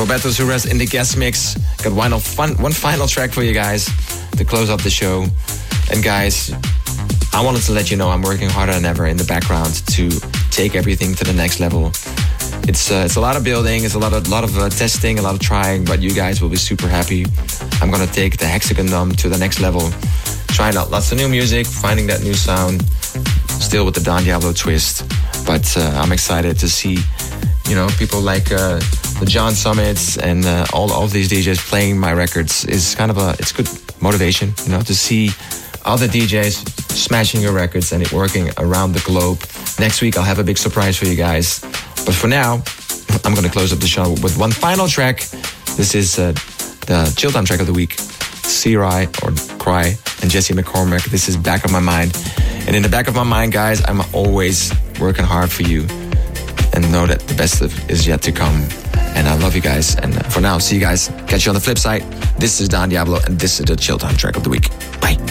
Roberto Zuras in the guest mix. Got one final track for you guys to close up the show. And guys, I wanted to let you know I'm working harder than ever in the background to take everything to the next level. It's a lot of building, it's a lot of testing, a lot of trying, but you guys will be super happy. I'm gonna take the Hexagon Dome to the next level, trying out lots of new music, finding that new sound, still with the Don Diablo twist. But I'm excited to see, people like the John Summits and all of these DJs playing my records is it's good motivation, to see other DJs smashing your records and it working around the globe. Next week I'll have a big surprise for you guys. But for now, I'm going to close up the show with one final track. This is the Chill Time track of the week. C-Rai or Cry and Jesse McCormick. This is Back of My Mind. And in the back of my mind, guys, I'm always working hard for you. And know that the best is yet to come. And I love you guys. And for now, see you guys. Catch you on the flip side. This is Don Diablo and this is the Chill Time track of the week. Bye.